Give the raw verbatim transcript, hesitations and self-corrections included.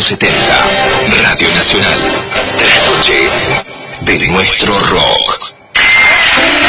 setenta. Radio Nacional. La noche de nuestro rock.